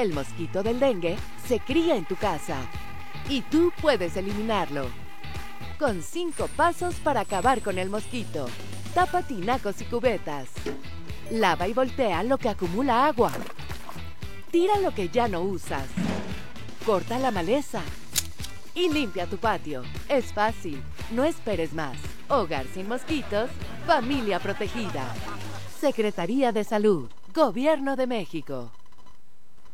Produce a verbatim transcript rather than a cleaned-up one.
El mosquito del dengue se cría en tu casa y tú puedes eliminarlo. Con cinco pasos para acabar con el mosquito. Tapa tinacos y cubetas. Lava y voltea lo que acumula agua. Tira lo que ya no usas. Corta la maleza. Y limpia tu patio. Es fácil. No esperes más. Hogar sin mosquitos. Familia protegida. Secretaría de Salud. Gobierno de México.